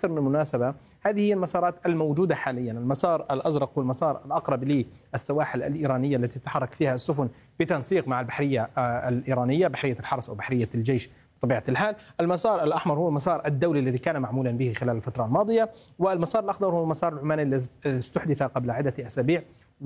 بأكثر من مناسبة. هذه هي المسارات الموجودة حاليا، المسار الأزرق هو المسار الأقرب للسواحل الإيرانية التي تتحرك فيها السفن بتنسيق مع البحرية الإيرانية، بحرية الحرس أو بحرية الجيش بطبيعة الحال. المسار الأحمر هو المسار الدولي الذي كان معمولا به خلال الفترة الماضية، والمسار الأخضر هو المسار العماني الذي استحدث قبل عدة أسابيع،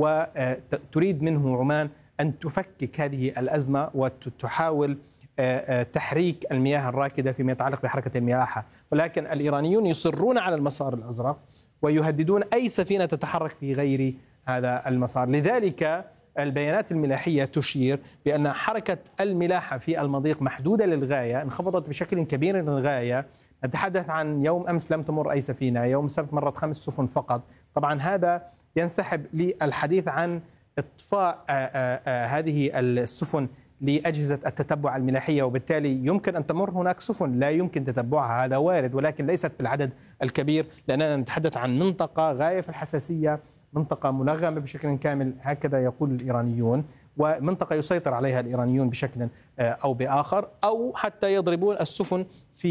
وتريد منه عمان أن تفكك هذه الأزمة وتحاول تحريك المياه الراكدة فيما يتعلق بحركة الملاحة. ولكن الإيرانيون يصرون على المسار الأزرق ويهددون أي سفينة تتحرك في غير هذا المسار. لذلك البيانات الملاحية تشير بأن حركة الملاحة في المضيق محدودة للغاية، انخفضت بشكل كبير للغاية. نتحدث عن يوم أمس لم تمر أي سفينة، يوم السبت مرت 5 سفن فقط. طبعا هذا ينسحب للحديث عن إطفاء هذه السفن لأجهزة التتبع الملاحية، وبالتالي يمكن أن تمر هناك سفن لا يمكن تتبعها، هذا وارد، ولكن ليست بالعدد الكبير، لأننا نتحدث عن منطقة غاية في الحساسية، منطقة منغمة بشكل كامل هكذا يقول الإيرانيون، ومنطقة يسيطر عليها الإيرانيون بشكل أو بآخر، أو حتى يضربون السفن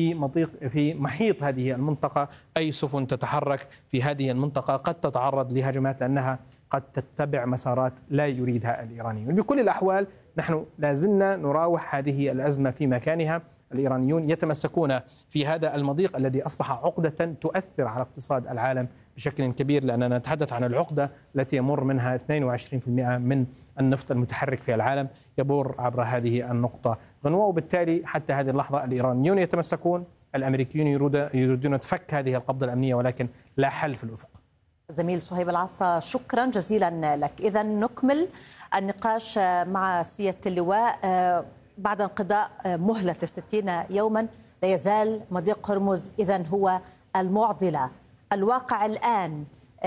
في محيط هذه المنطقة. أي سفن تتحرك في هذه المنطقة قد تتعرض لهجمات لأنها قد تتبع مسارات لا يريدها الإيرانيون. بكل الأحوال نحن لازلنا نراوح هذه الأزمة في مكانها. الإيرانيون يتمسكون في هذا المضيق الذي أصبح عقدة تؤثر على اقتصاد العالم بشكل كبير، لأننا نتحدث عن العقدة التي يمر منها 22% من النفط المتحرك في العالم يمر عبر هذه النقطة غنوة. وبالتالي حتى هذه اللحظة الإيرانيون يتمسكون، الأمريكيون يريدون فك هذه القبضة الأمنية، ولكن لا حل في الأفق. زميل صهيب العصا، شكرا جزيلا لك. إذا نكمل النقاش مع سيادة اللواء. بعد انقضاء مهلة 60 يوما لا يزال مضيق هرمز إذن هو المعضلة. الواقع الآن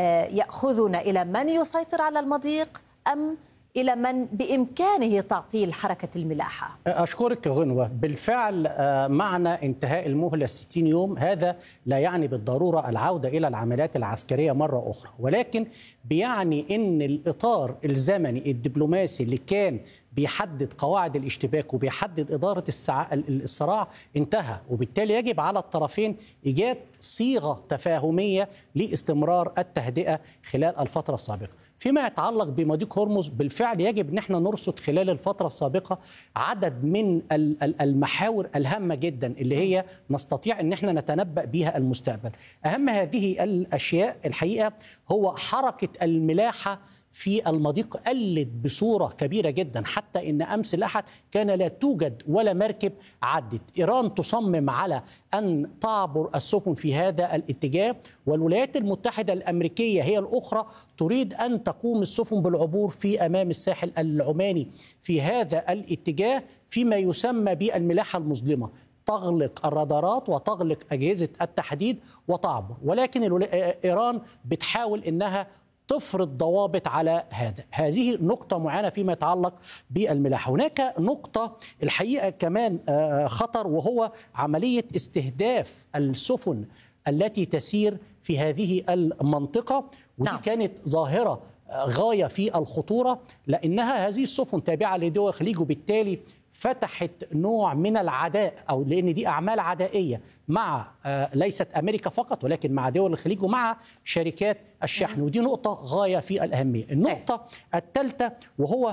يأخذنا إلى من يسيطر على المضيق أم إلى من بإمكانه تعطيل حركة الملاحة؟ أشكرك غنوة. بالفعل معنى انتهاء المهلة 60 يوم هذا لا يعني بالضرورة العودة إلى العمليات العسكرية مرة أخرى، ولكن بيعني أن الإطار الزمني الدبلوماسي اللي كان بيحدد قواعد الاشتباك وبيحدد إدارة الصراع انتهى، وبالتالي يجب على الطرفين إيجاد صيغة تفاهمية لاستمرار التهدئة خلال الفترة السابقة. فيما يتعلق بمضيق هرمز بالفعل يجب ان احنا نرصد خلال الفترة السابقة عدد من المحاور الهامة جدا اللي هي نستطيع ان احنا نتنبأ بها المستقبل. اهم هذه الاشياء الحقيقة هو حركة الملاحة في المضيق قلت بصورة كبيرة جدا، حتى إن أمس الأحد كان لا توجد ولا مركب عدت. إيران تصمم على أن تعبر السفن في هذا الاتجاه، والولايات المتحدة الأمريكية هي الأخرى تريد أن تقوم السفن بالعبور في أمام الساحل العماني في هذا الاتجاه، فيما يسمى بالملاحة المظلمة، تغلق الرادارات وتغلق أجهزة التحديد وتعبر. ولكن إيران بتحاول أنها تفرض ضوابط على هذا. هذه نقطة معينة فيما يتعلق بالملاحة. هناك نقطة الحقيقة كمان خطر، وهو عملية استهداف السفن التي تسير في هذه المنطقة، ودي كانت ظاهرة غاية في الخطورة، لأنها هذه السفن تابعة لدول الخليج، وبالتالي فتحت نوع من العداء، أو لأن دي أعمال عدائية مع ليست أمريكا فقط ولكن مع دول الخليج ومع شركات الشحن، ودي نقطة غاية في الأهمية. النقطة الثالثة وهو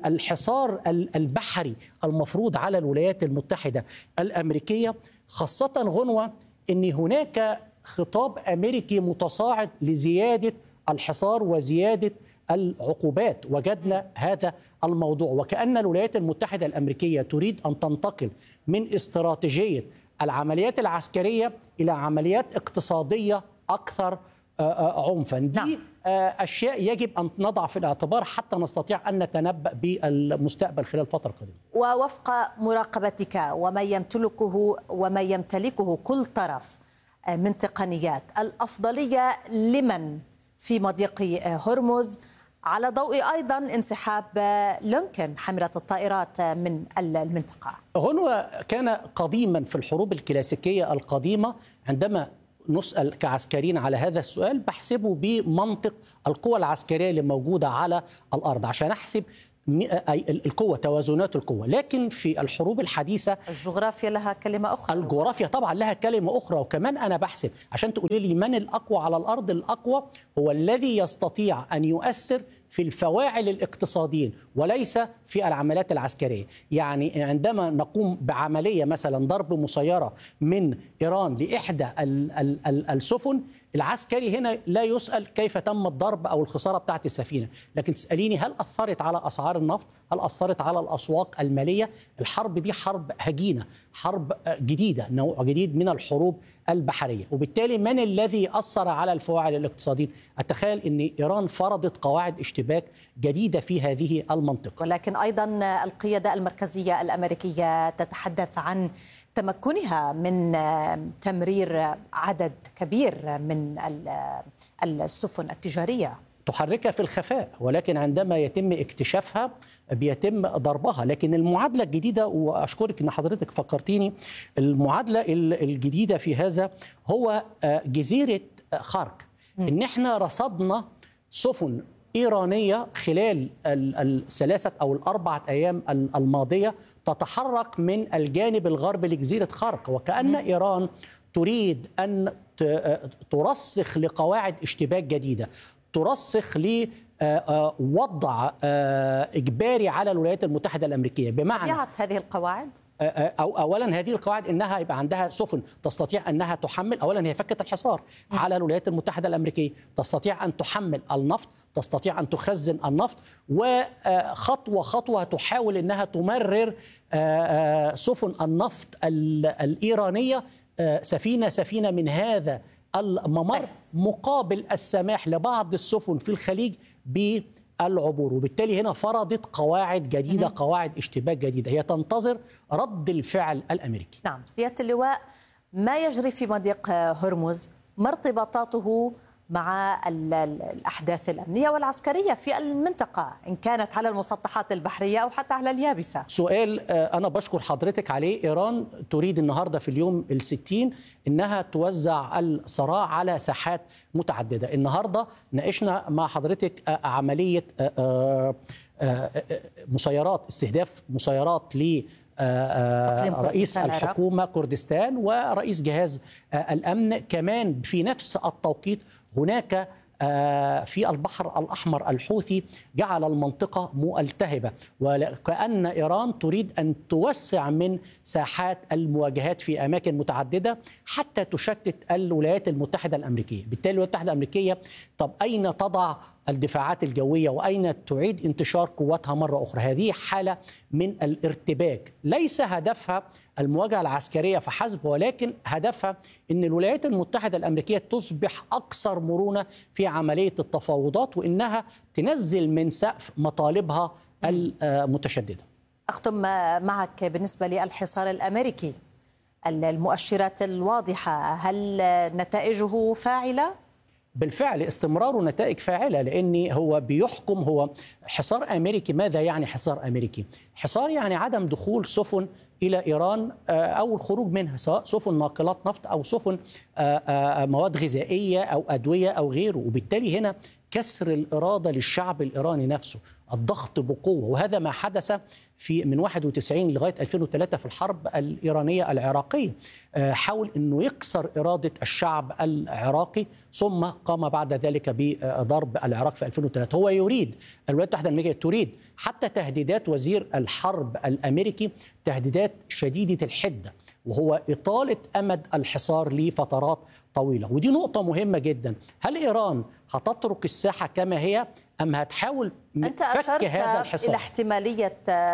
الحصار البحري المفروض على الولايات المتحدة الأمريكية، خاصة غنوة أن هناك خطاب أمريكي متصاعد لزيادة الحصار وزيادة العقوبات. وجدنا هذا الموضوع، وكأن الولايات المتحدة الأمريكية تريد أن تنتقل من استراتيجية العمليات العسكرية إلى عمليات اقتصادية أكثر عنفا. دي أشياء يجب أن نضع في الاعتبار حتى نستطيع أن نتنبأ بالمستقبل خلال الفترة القادمة. ووفق مراقبتك وما يمتلكه كل طرف من تقنيات، الأفضلية لمن في مضيق هرمز، على ضوء أيضا انسحاب لينكن حاملة الطائرات من المنطقة؟ هنا كان قديما في الحروب الكلاسيكية القديمة عندما نسأل كعسكريين على هذا السؤال بحسبه بمنطق القوى العسكرية اللي موجودة على الأرض، عشان أحسب القوة، توازنات القوة. لكن في الحروب الحديثة الجغرافيا لها كلمة أخرى. الجغرافيا طبعا لها كلمة أخرى. وكمان أنا بحسب عشان تقولي لي من الأقوى على الأرض، الأقوى هو الذي يستطيع أن يؤثر في الفواعل الاقتصاديين وليس في العمليات العسكرية. يعني عندما نقوم بعملية مثلا ضرب مسيرة من إيران لإحدى السفن، العسكري هنا لا يسأل كيف تم الضرب أو الخسارة بتاعت السفينة، لكن تسأليني هل أثرت على أسعار النفط؟ هل أثرت على الأسواق المالية؟ الحرب دي حرب هجينة، حرب جديدة، نوع جديد من الحروب البحرية. وبالتالي من الذي أثر على الفواعل الاقتصادية؟ أتخيل أن إيران فرضت قواعد اشتباك جديدة في هذه المنطقة. ولكن أيضا القيادة المركزية الأمريكية تتحدث عن تمكنها من تمرير عدد كبير من السفن التجارية، تحركها في الخفاء، ولكن عندما يتم اكتشافها بيتم ضربها. لكن المعادلة الجديدة، وأشكرك أن حضرتك فكرتيني، المعادلة الجديدة في هذا هو جزيرة خارك. إن احنا رصدنا سفن إيرانية خلال الثلاثة أو الأربعة أيام الماضية تتحرك من الجانب الغربي لجزيرة خارك، وكأن إيران تريد أن ترسخ لقواعد اشتباك جديدة، ترسخ لوضع إجباري على الولايات المتحدة الأمريكية. بمعنى هذه القواعد أولا هذه القواعد إنها يبقى عندها سفن تستطيع أنها تحمل. أولا هي فكت الحصار على الولايات المتحدة الأمريكية، تستطيع أن تحمل النفط، تستطيع أن تخزن النفط، وخطوة خطوة تحاول أنها تمرر سفن النفط الإيرانية سفينة سفينة من هذا الممر، مقابل السماح لبعض السفن في الخليج بالعبور. وبالتالي هنا فرضت قواعد جديدة، قواعد اشتباك جديدة، هي تنتظر رد الفعل الأمريكي. نعم سيادة اللواء، ما يجري في مضيق هرمز ما ارتباطاته مع الأحداث الأمنية والعسكرية في المنطقة، إن كانت على المسطحات البحرية أو حتى على اليابسة؟ سؤال أنا بشكر حضرتك عليه. إيران تريد النهاردة في اليوم ال60 إنها توزع الصراع على ساحات متعددة. النهاردة ناقشنا مع حضرتك عملية مسيرات، استهداف مسيرات ل رئيس الحكومة كردستان ورئيس جهاز الأمن. كمان في نفس التوقيت هناك في البحر الأحمر الحوثي جعل المنطقة ملتهبة، وكأن إيران تريد أن توسع من ساحات المواجهات في أماكن متعددة حتى تشتت الولايات المتحدة الأمريكية. بالتالي الولايات المتحدة الأمريكية طب أين تضع الدفاعات الجوية وأين تعيد انتشار قواتها مرة أخرى؟ هذه حالة من الارتباك، ليس هدفها المواجهة العسكرية فحسب، ولكن هدفها أن الولايات المتحدة الأمريكية تصبح أكثر مرونة في عملية التفاوضات، وإنها تنزل من سقف مطالبها المتشددة. أختم معك بالنسبة للحصار الأمريكي، المؤشرات الواضحة، هل نتائجه فاعلة؟ بالفعل استمراره نتائج فاعلة، لأن هو بيحكم، هو حصار أمريكي. ماذا يعني حصار أمريكي؟ حصار يعني عدم دخول سفن إلى إيران أو الخروج منها، سواء سفن ناقلات نفط أو سفن مواد غذائية أو أدوية أو غيره. وبالتالي هنا كسر الإرادة للشعب الإيراني نفسه، الضغط بقوة، وهذا ما حدث من 91 لغاية 2003 في الحرب الإيرانية العراقية. حاول أنه يكسر إرادة الشعب العراقي، ثم قام بعد ذلك بضرب العراق في 2003. هو يريد، الولايات المتحدة الأمريكية تريد، حتى تهديدات وزير الحرب الأمريكي تهديدات شديدة الحدة، وهو إطالة أمد الحصار لفترات طويلة. ودي نقطة مهمة جدا. هل إيران هتترك الساحة كما هي أم هتحاول أنت فك هذا الحصار؟ إلى احتمالية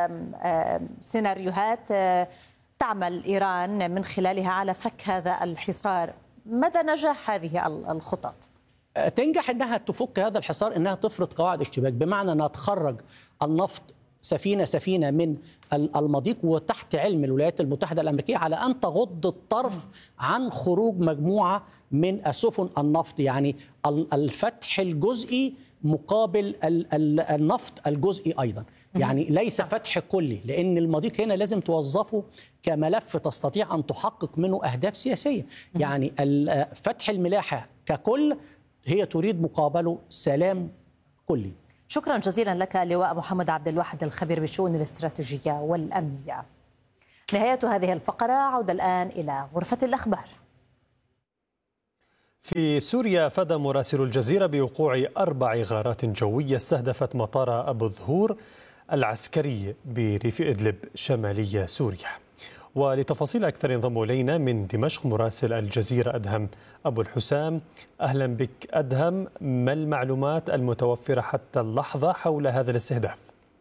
سيناريوهات تعمل إيران من خلالها على فك هذا الحصار. مدى نجاح هذه الخطط؟ تنجح أنها تفك هذا الحصار، أنها تفرض قواعد اشتباك، بمعنى أنها تخرج النفط سفينة سفينة من المضيق، وتحت علم الولايات المتحدة الأمريكية على أن تغض الطرف عن خروج مجموعة من سفن النفط، يعني الفتح الجزئي مقابل النفط الجزئي أيضا، يعني ليس فتح كلي، لأن المضيق هنا لازم توظفه كملف تستطيع أن تحقق منه أهداف سياسية. يعني فتح الملاحة ككل هي تريد مقابله سلام كلي. شكرا جزيلا لك اللواء محمد عبد الواحد الخبير بالشؤون الاستراتيجية والأمنية. نهاية هذه الفقرة، عودة الآن إلى غرفة الأخبار. في سوريا أفاد مراسل الجزيرة بوقوع 4 غارات جوية استهدفت مطار أبو الظهور العسكري بريف إدلب شمالي سوريا. ولتفاصيل أكثر ينضم إلينا من دمشق مراسل الجزيرة أدهم أبو الحسام. أهلا بك أدهم، ما المعلومات المتوفرة حتى اللحظة حول هذا الاستهداف؟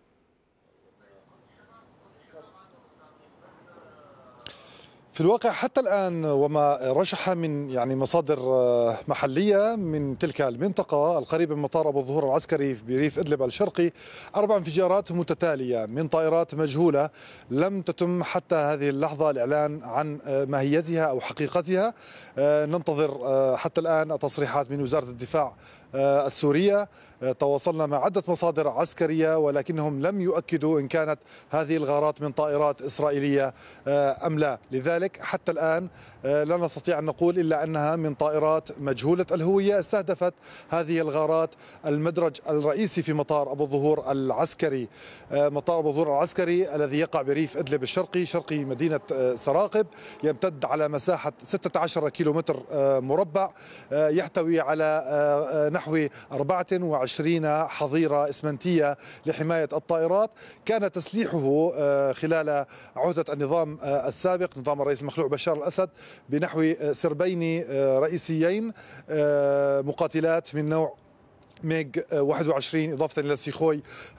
في الواقع حتى الآن وما رشح من مصادر محلية من تلك المنطقة القريبة من مطار أبو الظهور العسكري بريف إدلب الشرقي 4 انفجارات متتالية من طائرات مجهولة لم تتم حتى هذه اللحظة الإعلان عن ماهيتها أو حقيقتها. ننتظر حتى الآن تصريحات من وزارة الدفاع السورية. تواصلنا مع عدة مصادر عسكرية ولكنهم لم يؤكدوا إن كانت هذه الغارات من طائرات إسرائيلية أم لا، لذلك حتى الآن لا نستطيع أن نقول إلا أنها من طائرات مجهولة الهوية استهدفت هذه الغارات المدرج الرئيسي في مطار أبو الظهور العسكري. مطار أبو الظهور العسكري الذي يقع بريف إدلب الشرقي شرقي مدينة سراقب، يمتد على مساحة 16 كيلومتر مربع، يحتوي على نحو 24 حظيرة إسمنتية لحماية الطائرات. كان تسليحه خلال عهدة النظام السابق نظام الرئيس المخلوع بشار الأسد بنحو سربين رئيسيين مقاتلات من نوع ميغ 21 إضافة إلى سيخوي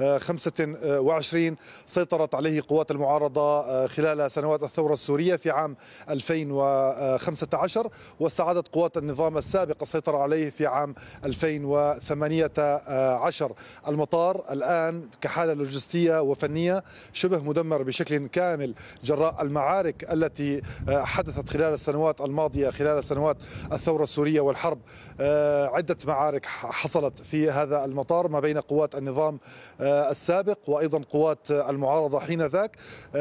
25 سيطرت عليه قوات المعارضة خلال سنوات الثورة السورية في عام 2015 واستعادت قوات النظام السابق السيطرة عليه في عام 2018. المطار الآن كحالة لوجستية وفنية شبه مدمر بشكل كامل جراء المعارك التي حدثت خلال السنوات الماضية خلال سنوات الثورة السورية والحرب. عدة معارك حصلت في هذا المطار ما بين قوات النظام السابق وأيضا قوات المعارضة حين ذاك.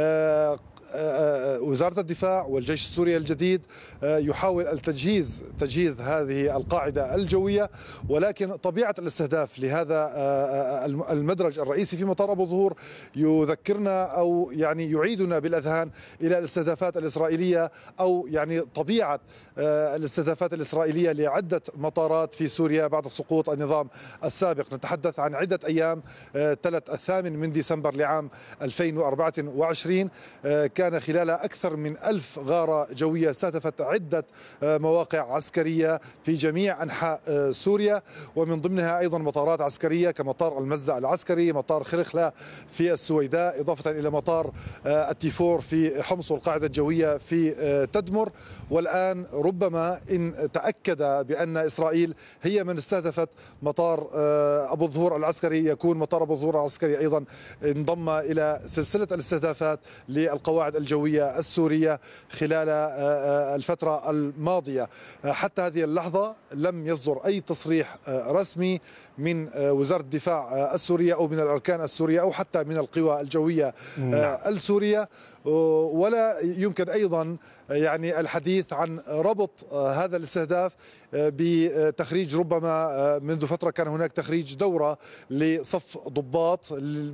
وزارة الدفاع والجيش السوري الجديد يحاول تجهيز هذه القاعدة الجوية، ولكن طبيعة الاستهداف لهذا المدرج الرئيسي في مطار أبو الظهور يذكرنا أو يعيدنا بالأذهان إلى الاستهدافات الإسرائيلية أو طبيعة الاستهدافات الإسرائيلية لعدة مطارات في سوريا بعد سقوط النظام السابق. نتحدث عن عدة أيام، 8 ديسمبر لعام 2024 كان خلال أكثر من 1000 غارة جوية استهدفت عدة مواقع عسكرية في جميع أنحاء سوريا، ومن ضمنها أيضا مطارات عسكرية كمطار المزة العسكري، مطار خلخلة في السويداء، إضافة إلى مطار التيفور في حمص والقاعدة الجوية في تدمر. والآن ربما إن تأكد بأن إسرائيل هي من استهدفت مطار أبو الظهور العسكري يكون مطار أبو الظهور العسكري أيضا انضم إلى سلسلة الاستهدافات للقواعد الجوية السورية خلال الفترة الماضية. حتى هذه اللحظة لم يصدر أي تصريح رسمي من وزارة الدفاع السورية أو من الأركان السورية أو حتى من القوى الجوية السورية، ولا يمكن أيضا الحديث عن ربط هذا الاستهداف بتخريج ربما منذ فترة كان هناك تخريج دورة لصف ضباط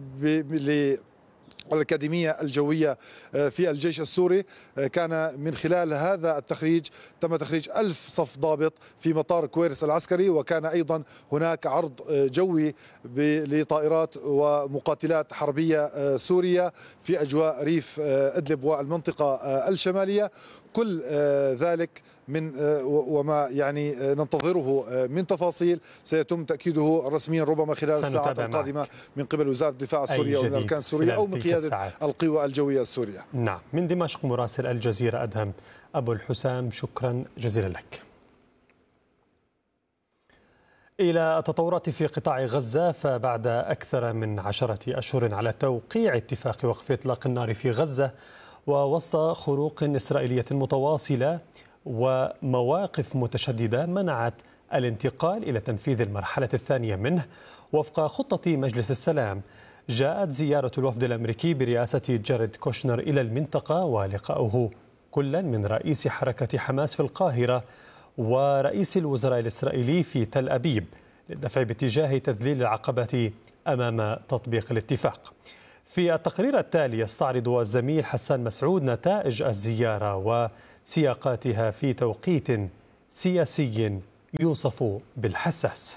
الأكاديمية الجوية في الجيش السوري. كان من خلال هذا التخريج تم تخريج 1000 صف ضابط في مطار كويرس العسكري، وكان أيضا هناك عرض جوي لطائرات ومقاتلات حربية سورية في أجواء ريف إدلب والمنطقة الشمالية. كل ذلك من وما ننتظره من تفاصيل سيتم تأكيده رسميا ربما خلال الساعات القادمة من قبل وزارة الدفاع السورية ومن الأركان السورية أو من قيادة القوى الجوية السورية. نعم، من دمشق مراسل الجزيرة أدهم أبو الحسام، شكرا جزيلا لك. إلى التطورات في قطاع غزة، فبعد أكثر من 10 أشهر على توقيع اتفاق وقف إطلاق النار في غزة ووسط خروق إسرائيلية متواصلة ومواقف متشددة منعت الانتقال إلى تنفيذ المرحلة الثانية منه وفق خطة مجلس السلام، جاءت زيارة الوفد الأمريكي برئاسة جاريد كوشنر إلى المنطقة ولقاؤه كلا من رئيس حركة حماس في القاهرة ورئيس الوزراء الإسرائيلي في تل أبيب للدفع باتجاه تذليل العقبات أمام تطبيق الاتفاق. في التقرير التالي يستعرض الزميل حسان مسعود نتائج الزيارة وسياقاتها في توقيت سياسي يوصف بالحساس.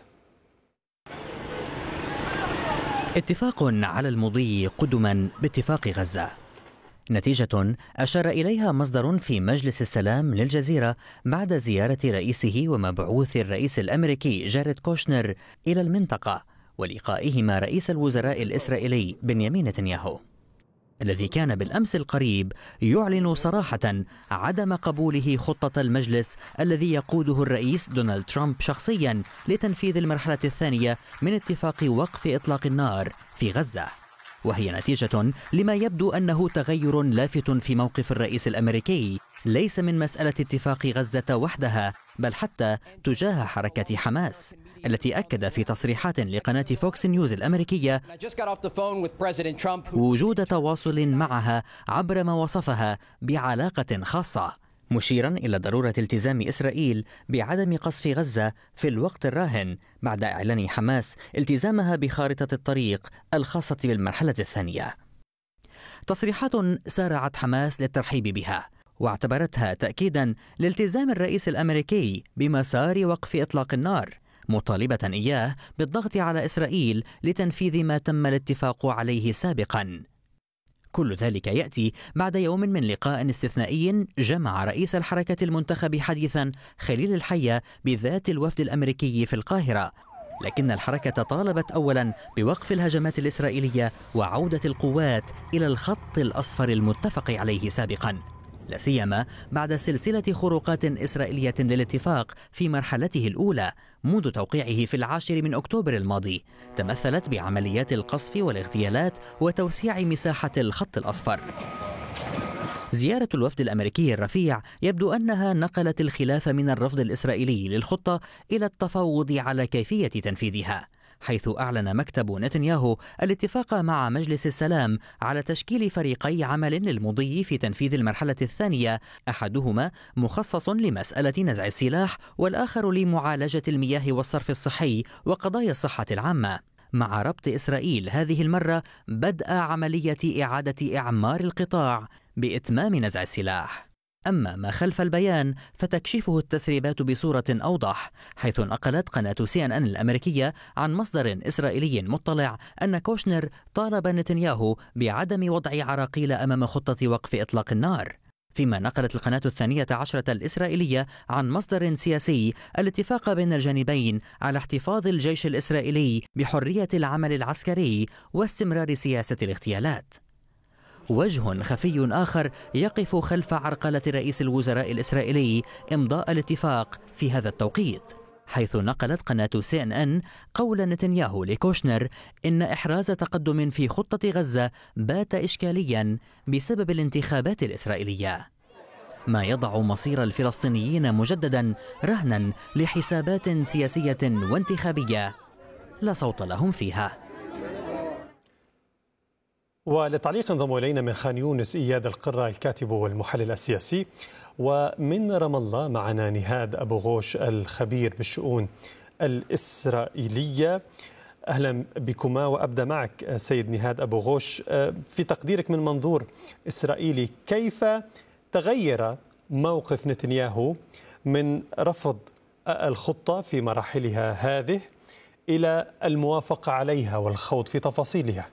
اتفاق على المضي قدما باتفاق غزة، نتيجة أشار إليها مصدر في مجلس السلام للجزيرة بعد زيارة رئيسه ومبعوث الرئيس الأمريكي جاريد كوشنر إلى المنطقة ولقائهما رئيس الوزراء الإسرائيلي بنيامين نتنياهو، الذي كان بالأمس القريب يعلن صراحة عدم قبوله خطة المجلس الذي يقوده الرئيس دونالد ترامب شخصيا لتنفيذ المرحلة الثانية من اتفاق وقف إطلاق النار في غزة، وهي نتيجة لما يبدو أنه تغير لافت في موقف الرئيس الأمريكي ليس من مسألة اتفاق غزة وحدها بل حتى تجاه حركة حماس، التي أكد في تصريحات لقناة فوكس نيوز الأمريكية وجود تواصل معها عبر ما وصفها بعلاقة خاصة، مشيرا إلى ضرورة التزام إسرائيل بعدم قصف غزة في الوقت الراهن بعد إعلان حماس التزامها بخارطة الطريق الخاصة بالمرحلة الثانية. تصريحات سارعت حماس للترحيب بها واعتبرتها تأكيدا لالتزام الرئيس الأمريكي بمسار وقف إطلاق النار، مطالبة إياه بالضغط على إسرائيل لتنفيذ ما تم الاتفاق عليه سابقا. كل ذلك يأتي بعد يوم من لقاء استثنائي جمع رئيس الحركة المنتخب حديثا خليل الحية بذات الوفد الأمريكي في القاهرة، لكن الحركة طالبت أولا بوقف الهجمات الإسرائيلية وعودة القوات إلى الخط الأصفر المتفق عليه سابقا، لا سيما بعد سلسلة خروقات إسرائيلية للاتفاق في مرحلته الأولى منذ توقيعه في 10 أكتوبر الماضي، تمثلت بعمليات القصف والاغتيالات وتوسيع مساحة الخط الأصفر. زيارة الوفد الأمريكي الرفيع يبدو أنها نقلت الخلاف من الرفض الإسرائيلي للخطة إلى التفاوض على كيفية تنفيذها، حيث أعلن مكتب نتنياهو الاتفاق مع مجلس السلام على تشكيل فريقي عمل للمضي في تنفيذ المرحلة الثانية، أحدهما مخصص لمسألة نزع السلاح والآخر لمعالجة المياه والصرف الصحي وقضايا الصحة العامة، مع ربط إسرائيل هذه المرة بدء عملية إعادة إعمار القطاع بإتمام نزع السلاح. أما ما خلف البيان فتكشفه التسريبات بصورة أوضح، حيث نقلت قناة CNN الأمريكية عن مصدر إسرائيلي مطلع أن كوشنر طالب نتنياهو بعدم وضع عراقيل أمام خطة وقف إطلاق النار، فيما نقلت القناة 12 الإسرائيلية عن مصدر سياسي الاتفاق بين الجانبين على احتفاظ الجيش الإسرائيلي بحرية العمل العسكري واستمرار سياسة الاغتيالات. وجه خفي آخر يقف خلف عرقلة رئيس الوزراء الإسرائيلي إمضاء الاتفاق في هذا التوقيت، حيث نقلت قناة CNN قول نتنياهو لكوشنر إن إحراز تقدم في خطة غزة بات إشكاليا بسبب الانتخابات الإسرائيلية، ما يضع مصير الفلسطينيين مجددا رهنا لحسابات سياسية وانتخابية لا صوت لهم فيها. وللتعليق انضم إلينا من خان يونس إياد القرة الكاتب والمحلل السياسي، ومن رام الله معنا نهاد أبو غوش الخبير بالشؤون الإسرائيلية. أهلا بكما، وأبدأ معك سيد نهاد أبو غوش، في تقديرك من منظور إسرائيلي كيف تغير موقف نتنياهو من رفض الخطة في مراحلها هذه إلى الموافقة عليها والخوض في تفاصيلها؟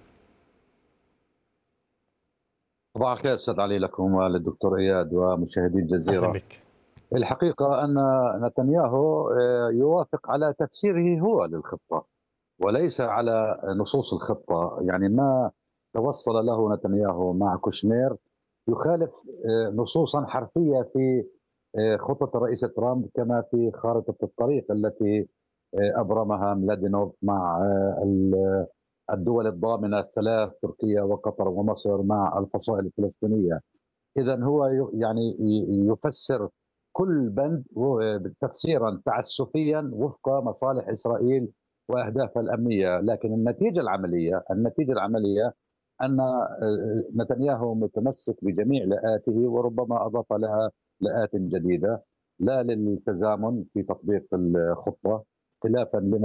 صباح الخير أستاذ علي لكم وللدكتور إياد ومشاهدي الجزيرة. الحقيقة أن نتنياهو يوافق على تفسيره هو للخطة وليس على نصوص الخطة، يعني ما توصل له نتنياهو مع كوشنير يخالف نصوصا حرفية في خطة الرئيس ترامب كما في خارطة الطريق التي أبرمها ميلادينوف مع الدول الضامنة الثلاث تركيا وقطر ومصر مع الفصائل الفلسطينية. إذن هو يعني يفسر كل بند تفسيرا تعسفيا وفق مصالح إسرائيل وأهدافها الأمنية، لكن النتيجة العملية أن نتنياهو متمسك بجميع لآته وربما أضاف لها لآت جديدة لا للتزامن في تطبيق الخطة، خلافا لما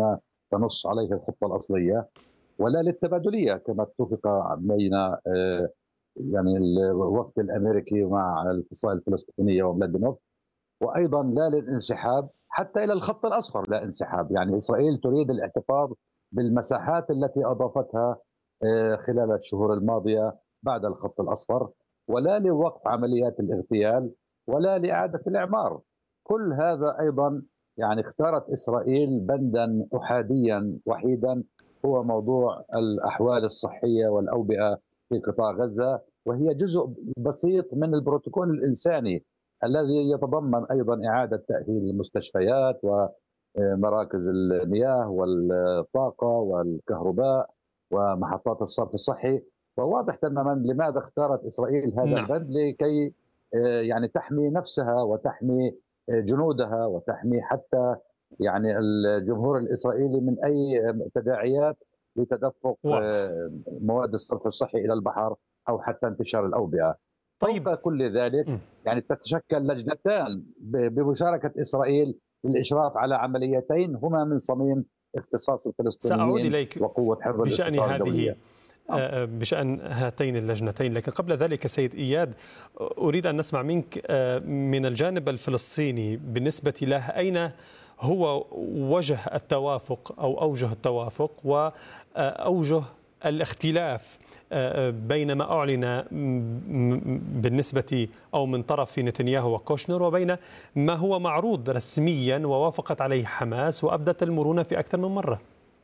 تنص عليه الخطة الأصلية، ولا للتبادلية كما اتفق بين يعني الوفد الأمريكي مع الفصائل الفلسطينية وملادينوف، وأيضا لا للانسحاب حتى إلى الخط الأصفر، لا انسحاب. يعني إسرائيل تريد الاحتفاظ بالمساحات التي أضافتها خلال الشهور الماضية بعد الخط الأصفر، ولا لوقف عمليات الاغتيال ولا لإعادة الإعمار. كل هذا أيضا يعني اختارت إسرائيل بندا أحاديا وحيدا، هو موضوع الأحوال الصحية والأوبئة في قطاع غزة، وهي جزء بسيط من البروتوكول الإنساني الذي يتضمن أيضا إعادة تأهيل المستشفيات ومراكز المياه والطاقة والكهرباء ومحطات الصرف الصحي. وواضح تماما لماذا اختارت إسرائيل هذا البند، لكي يعني تحمي نفسها وتحمي جنودها وتحمي حتى يعني الجمهور الإسرائيلي من أي تداعيات لتدفق مواد الصرف الصحي إلى البحر أو حتى انتشار الأوبئة. طيب. فوق كل ذلك يعني تتشكل لجنتان بمشاركة إسرائيل للإشراف على عمليتين هما من صميم اختصاص الفلسطينيين. سأعود إليك وقوة حفظ الاستقرار الدولية بشأن هاتين اللجنتين، لكن قبل ذلك سيد إياد أريد أن نسمع منك من الجانب الفلسطيني بالنسبة له أين هو وجه التوافق أو أوجه التوافق وأوجه الاختلاف بين ما أعلن بالنسبة أو من طرف نتنياهو وكوشنر وبين ما هو معروض رسميا ووافقت عليه حماس وأبدت المرونة في أكثر من مرة.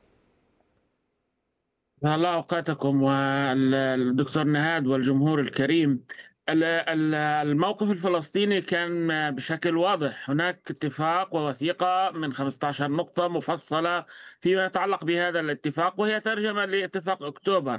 الله أوقاتكم والدكتور نهاد والجمهور الكريم. الموقف الفلسطيني كان بشكل واضح، هناك اتفاق ووثيقة من 15 نقطة مفصلة فيما يتعلق بهذا الاتفاق، وهي ترجمة لاتفاق أكتوبر.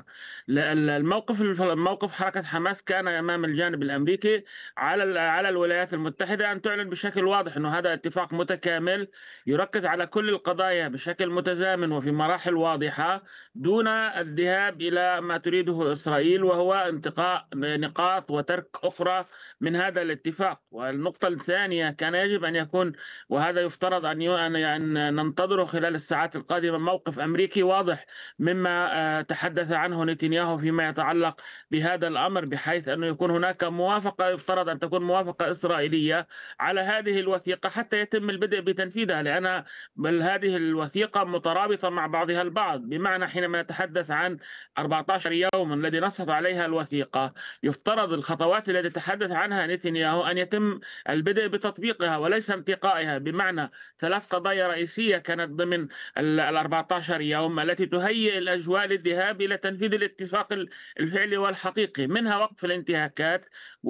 موقف حركة حماس كان أمام الجانب الأمريكي على الولايات المتحدة أن تعلن بشكل واضح أنه هذا اتفاق متكامل يركز على كل القضايا بشكل متزامن وفي مراحل واضحة دون الذهاب إلى ما تريده إسرائيل، وهو انتقاء نقاط وترك أخرى من هذا الاتفاق. والنقطة الثانية كان يجب أن يكون، وهذا يفترض أن ننتظره خلال الساعات القادمة، موقف أمريكي واضح مما تحدث عنه نتنياهو فيما يتعلق بهذا الأمر، بحيث أنه يكون هناك موافقة، يفترض أن تكون موافقة إسرائيلية على هذه الوثيقة حتى يتم البدء بتنفيذها، لأن هذه الوثيقة مترابطة مع بعضها البعض. بمعنى حينما نتحدث عن 14 يوم الذي نصت عليها الوثيقة، يفترض الخطوات التي تحدث عنها نتنياهو أن يتم البدء بتطبيقها وليس انتقائها. بمعنى 3 قضايا رئيسية كانت ضمن 14 يوم التي تهيئ الأجواء للذهاب إلى تنفيذ الاتفاق الفعلي والحقيقي، منها وقف الانتهاكات.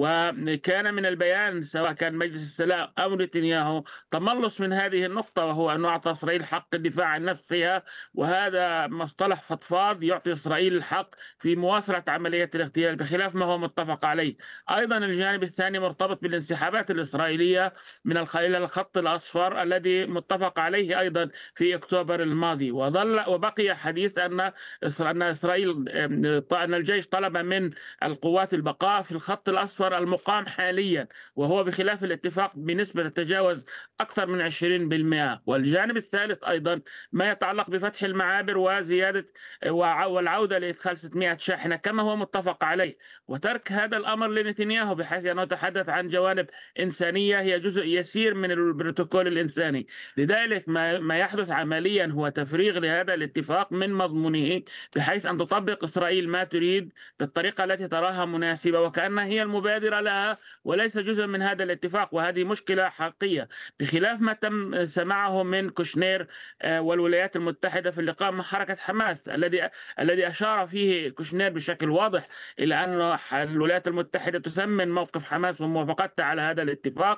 وكان من البيان سواء كان مجلس السلام أو نتنياهو تملص من هذه النقطة، وهو أن أعطى إسرائيل حق الدفاع عن نفسها، وهذا مصطلح فضفاض يعطي إسرائيل الحق في مواصلة عملية الاغتيال بخلاف ما هو متفق عليه. أيضا الجانب الثاني مرتبط بالانسحابات الإسرائيلية من الخط الأصفر الذي متفق عليه أيضا في أكتوبر الماضي. وبقي حديث أن إسرائيل أن الجيش طلب من القوات البقاء في الخط الأصفر المقام حاليا، وهو بخلاف الاتفاق بنسبة تتجاوز أكثر من 20%. والجانب الثالث أيضا ما يتعلق بفتح المعابر وزيادة والعودة لإدخال 600 شاحنة كما هو متفق عليه، وترك هذا الأمر لنتنياهو بحيث أنه يتحدث عن جوانب إنسانية هي جزء يسير من البروتوكول الإنساني. لذلك ما يحدث عمليا هو تفريغ لهذا الاتفاق من مضمونه، بحيث أن تطبق إسرائيل ما تريد بالطريقة التي تراها مناسبة وكأنها هي المبادرة لها وليس جزء من هذا الاتفاق، وهذه مشكلة حقيقية بخلاف ما تم سمعه من كوشنير والولايات المتحدة في اللقاء مع حركة حماس، الذي أشار فيه كوشنير بشكل واضح إلى أن الولايات المتحدة تثمن موقف حماس وموافقتها على هذا الاتفاق،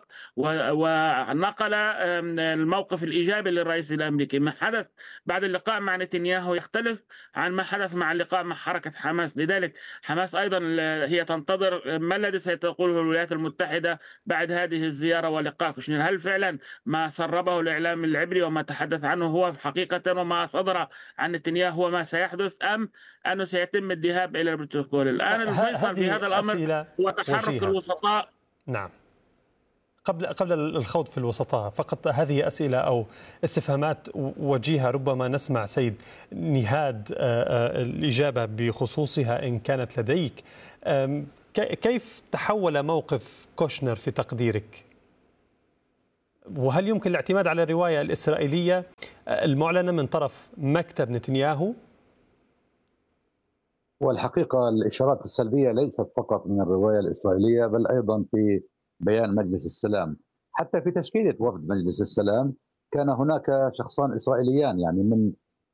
ونقل الموقف الإيجابي للرئيس الأمريكي. ما حدث بعد اللقاء مع نتنياهو يختلف عن ما حدث مع اللقاء مع حركة حماس. لذلك حماس أيضا هي تنتظر ما الذي ستقوله الولايات المتحدة بعد هذه الزيارة ولقاء كوشنير. هل فعلا ما سربه الإعلام العبري وما تحدث عنه هو حقيقة وما صدر عن نتنياهو هو ما سيحدث، أم أنه سيتم الذهاب إلى البروتوكول؟ الآن الفيصل في هذا الأمر هو تحرك الوسطاء. نعم. قبل الخوض في الوسطاء، فقط هذه أسئلة أو استفهامات وجيهة ربما نسمع سيد نهاد الإجابة بخصوصها إن كانت لديك. كيف تحول موقف كوشنر في تقديرك؟ وهل يمكن الاعتماد على الرواية الإسرائيلية المعلنة من طرف مكتب نتنياهو؟ والحقيقة الإشارات السلبية ليست فقط من الرواية الإسرائيلية بل أيضا في بيان مجلس السلام. حتى في تشكيلة وفد مجلس السلام كان هناك شخصان إسرائيليان، يعني من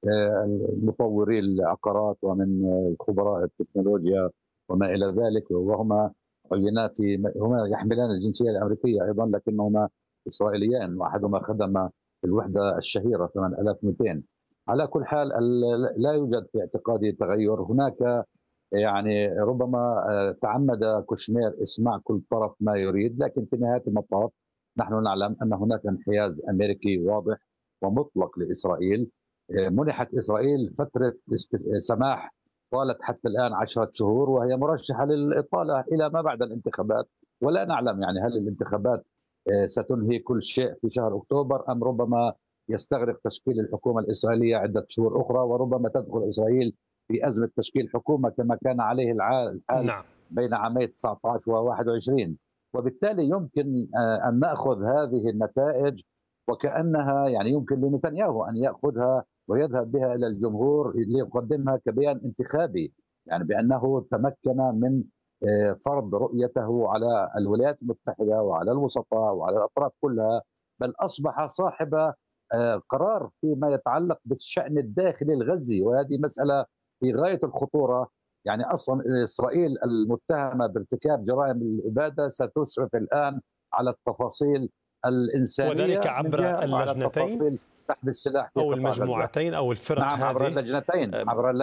مطوري العقارات ومن خبراء التكنولوجيا وما إلى ذلك، وهما عينات هما يحملان الجنسية الأمريكية أيضا لكنهما إسرائيليان، وأحدهما خدم في الوحدة الشهيرة 8200. على كل حال لا يوجد في اعتقادي تغير. هناك يعني ربما تعمد كوشنير اسماع كل طرف ما يريد، لكن في نهاية المطاف نحن نعلم أن هناك انحياز أمريكي واضح ومطلق لإسرائيل. منحت إسرائيل فترة سماح طالت حتى الآن 10 شهور، وهي مرشحة للإطالة إلى ما بعد الانتخابات، ولا نعلم يعني هل الانتخابات ستنهي كل شيء في شهر أكتوبر أم ربما يستغرق تشكيل الحكومة الإسرائيلية عدة شهور أخرى، وربما تدخل إسرائيل في أزمة تشكيل حكومة كما كان عليه الحال بين عامي 19 و21. وبالتالي يمكن أن نأخذ هذه النتائج وكأنها يعني يمكن لنتنياهو أن يأخذها ويذهب بها إلى الجمهور ليقدمها كبيان انتخابي، يعني بأنه تمكن من فرض رؤيته على الولايات المتحدة وعلى الوسطاء وعلى الأطراف كلها، بل أصبح صاحب قرار فيما يتعلق بالشأن الداخلي الغزي، وهذه مسألة في غاية الخطورة. يعني أصلا إسرائيل المتهمة بارتكاب جرائم الإبادة ستشرف الآن على التفاصيل الإنسانية، وذلك عبر اللجنتين تحت السلاح أو المجموعتين أو الفرق. نعم عبر اللجنتين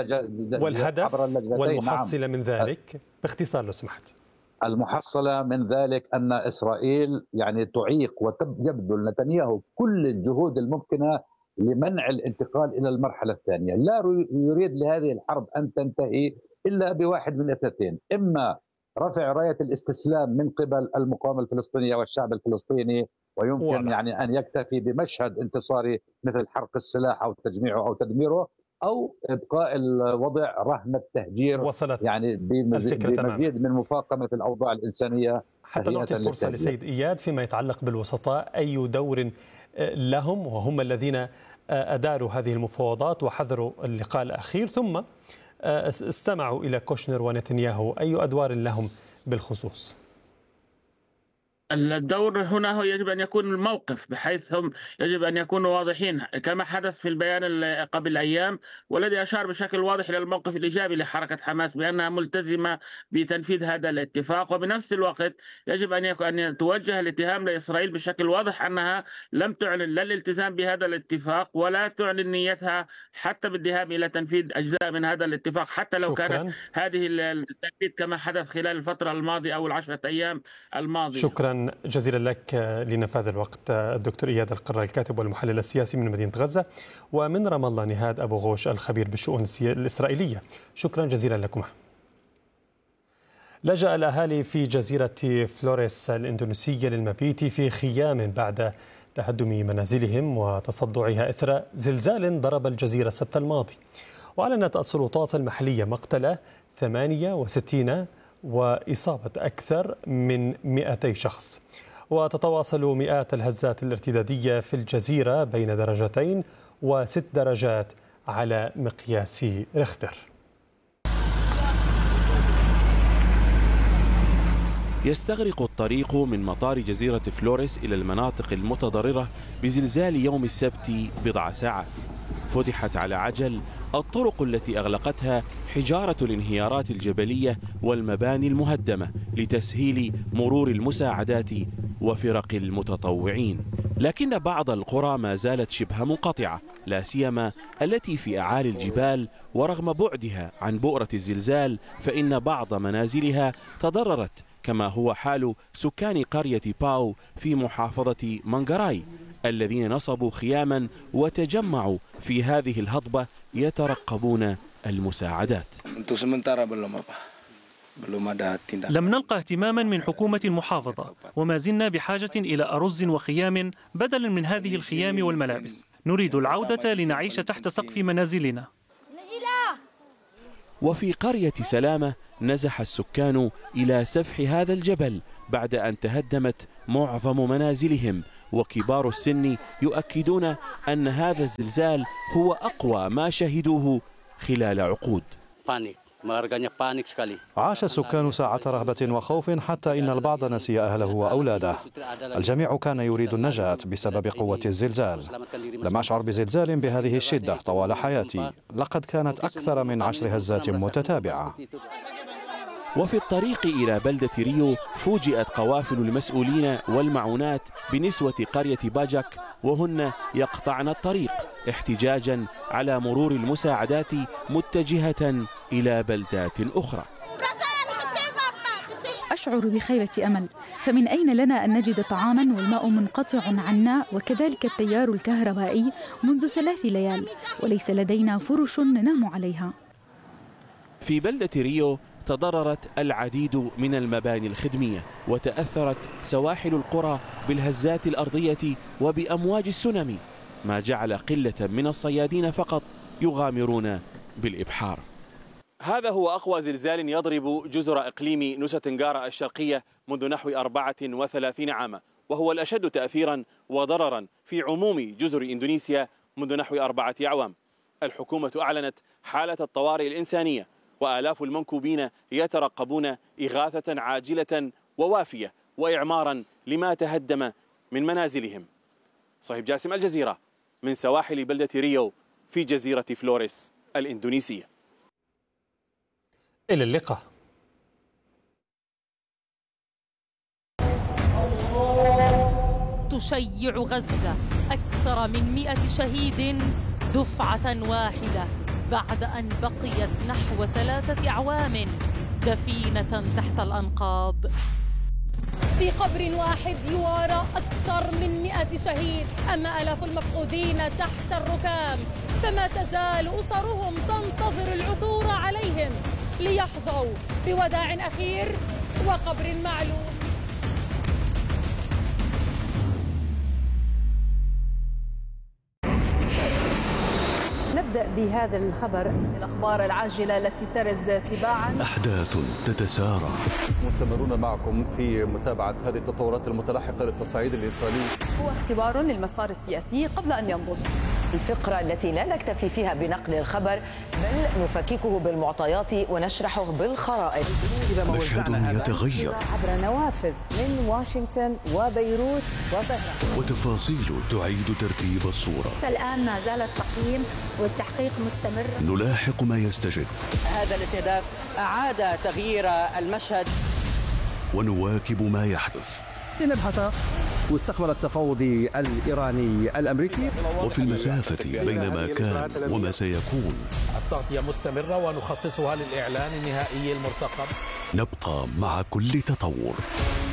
والهدف والمحصلة نعم. من ذلك باختصار لو سمحت. المحصلة من ذلك أن إسرائيل يعني تعيق ويبذل نتنياهو كل الجهود الممكنة لمنع الانتقال إلى المرحلة الثانية. لا يريد لهذه الحرب أن تنتهي إلا بواحد من اثنتين: إما رفع راية الاستسلام من قبل المقاومة الفلسطينية والشعب الفلسطيني، ويمكن يعني أن يكتفي بمشهد انتصاري مثل حرق السلاح أو تجميعه أو تدميره، أو إبقاء الوضع رهن التهجير، وصلت يعني بمزيد من مفاقمة الأوضاع الإنسانية. حتى نعطي الفرصة لسيد إياد فيما يتعلق بالوسطاء، أي دور لهم وهم الذين أداروا هذه المفاوضات وحضروا اللقاء الأخير ثم استمعوا إلى كوشنر ونتنياهو، أي أدوار لهم بالخصوص؟ الدور هنا هو يجب أن يكون الموقف، بحيث هم يجب أن يكونوا واضحين كما حدث في البيان قبل أيام، والذي أشار بشكل واضح إلى الموقف الإيجابي لحركة حماس بأنها ملتزمة بتنفيذ هذا الاتفاق. وبنفس الوقت يجب أن توجه الاتهام لإسرائيل بشكل واضح أنها لم تعلن لا الالتزام بهذا الاتفاق ولا تعلن نيتها حتى بالذهاب إلى تنفيذ أجزاء من هذا الاتفاق، حتى لو كانت هذه التنفيذ كما حدث خلال الفترة الماضية أو ال10 أيام الماضية. شكرا جزيلا لك لنفاذ الوقت الدكتور إياد القرة، الكاتب والمحلل السياسي من مدينة غزة، ومن رام الله نهاد أبو غوش الخبير بالشؤون الإسرائيلية. شكرا جزيلا لكم. لجأ الأهالي في جزيرة فلوريس الإندونيسية للمبيت في خيام بعد تهدم منازلهم وتصدعها إثر زلزال ضرب الجزيرة السبت الماضي. وأعلنت السلطات المحلية مقتل 68 وإصابة أكثر من 200 شخص. وتتواصل مئات الهزات الارتدادية في الجزيرة بين 2 و6 درجات على مقياس ريختر. يستغرق الطريق من مطار جزيرة فلوريس إلى المناطق المتضررة بزلزال يوم السبت بضع ساعات. فتحت على عجل الطرق التي أغلقتها حجارة الانهيارات الجبلية والمباني المهدمة لتسهيل مرور المساعدات وفرق المتطوعين. لكن بعض القرى ما زالت شبه منقطعة، لا سيما التي في أعالي الجبال، ورغم بعدها عن بؤرة الزلزال فإن بعض منازلها تضررت، كما هو حال سكان قرية باو في محافظة مانغاراي الذين نصبوا خياما وتجمعوا في هذه الهضبة يترقبون المساعدات. لم نلقى اهتماما من حكومة المحافظة، وما زلنا بحاجة إلى أرز وخيام بدلا من هذه الخيام والملابس. نريد العودة لنعيش تحت سقف منازلنا. وفي قرية سلامة نزح السكان إلى سفح هذا الجبل بعد أن تهدمت معظم منازلهم، وكبار السن يؤكدون أن هذا الزلزال هو أقوى ما شهدوه خلال عقود. عاش السكان ساعة رهبة وخوف حتى إن البعض نسي أهله وأولاده. الجميع كان يريد النجاة بسبب قوة الزلزال. لم أشعر بزلزال بهذه الشدة طوال حياتي، لقد كانت أكثر من 10 هزات متتابعة. وفي الطريق إلى بلدة ريو فوجئت قوافل المسؤولين والمعونات بنسوة قرية باجاك وهن يقطعن الطريق احتجاجا على مرور المساعدات متجهة إلى بلدات أخرى. أشعر بخيبة أمل، فمن أين لنا أن نجد طعاما والماء منقطع عنا، وكذلك التيار الكهربائي منذ 3 ليال، وليس لدينا فرش ننام عليها. في بلدة ريو تضررت العديد من المباني الخدمية، وتأثرت سواحل القرى بالهزات الأرضية وبأمواج السونامي، ما جعل قلة من الصيادين فقط يغامرون بالإبحار. هذا هو أقوى زلزال يضرب جزر إقليم نوسا تنغارا الشرقية منذ نحو 34 عاما، وهو الأشد تأثيرا وضررا في عموم جزر إندونيسيا منذ نحو 4 أعوام. الحكومة أعلنت حالة الطوارئ الإنسانية، وآلاف المنكوبين يترقبون إغاثة عاجلة ووافية وإعمارا لما تهدم من منازلهم. صهيب جاسم، الجزيرة، من سواحل بلدة ريو في جزيرة فلوريس الإندونيسية. إلى اللقاء. تشيع غزة أكثر من 100 شهيد دفعة واحدة بعد أن بقيت نحو 3 أعوام دفينة تحت الأنقاض. في قبر واحد يوارى أكثر من 100 شهيد، أما آلاف المفقودين تحت الركام، فما تزال أسرهم تنتظر العثور عليهم ليحظوا بوداع أخير وقبر معلوم. نبدأ بهذا الخبر، الأخبار العاجلة التي ترد تباعا. أحداث تتسارع. مستمرون معكم في متابعة هذه التطورات المتلاحقة للتصعيد الإسرائيلي. هو اختبار للمسار السياسي قبل أن ينضج. الفقرة التي لا نكتفي فيها بنقل الخبر، بل نفككه بالمعطيات ونشرحه بالخرائط. مشهد يتغير عبر نوافذ من واشنطن وبيروت وطهران، وتفاصيل تعيد ترتيب الصورة. الآن ما زال التقييم والتحقيق مستمر. نلاحق ما يستجد. هذا الاستهداف أعاد تغيير المشهد، ونواكب ما يحدث. لنبحث مستقبل التفاوض الإيراني الأمريكي. وفي المسافة بين ما كان وما سيكون، التغطية مستمرة ونخصصها للإعلان النهائي المرتقب. نبقى مع كل تطور.